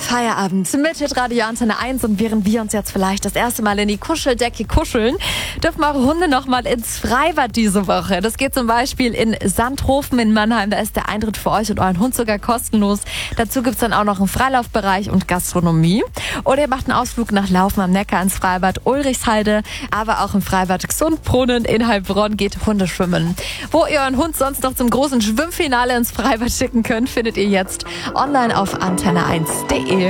Feierabend mit Radio Antenne 1 und während wir uns jetzt vielleicht das erste Mal in die Kuscheldecke kuscheln, dürfen eure Hunde noch mal ins Freibad diese Woche. Das geht zum Beispiel in Sandhofen in Mannheim. Da ist der Eintritt für euch und euren Hund sogar kostenlos. Dazu gibt's dann auch noch einen Freilaufbereich und Gastronomie. Oder ihr macht einen Ausflug nach Laufen am Neckar ins Freibad Ulrichshalde, aber auch im Freibad Gsundbrunnen in Heilbronn geht Hundeschwimmen. Wo ihr euren Hund sonst noch zum großen Schwimmfinale ins Freibad schicken könnt, findet ihr jetzt online auf antenne1.de.